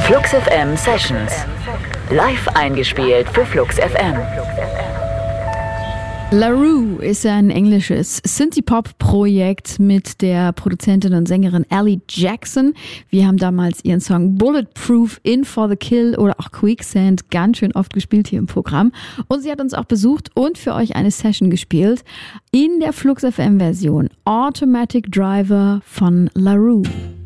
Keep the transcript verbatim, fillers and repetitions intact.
Flux F M Sessions. Live eingespielt für Flux F M. La Rue ist ein englisches Synthie-Pop-Projekt mit der Produzentin und Sängerin Ellie Jackson. Wir haben damals ihren Song Bulletproof, In for the Kill oder auch Quicksand ganz schön oft gespielt hier im Programm. Und sie hat uns auch besucht und für euch eine Session gespielt in der Flux F M Version Automatic Driver von La Rue.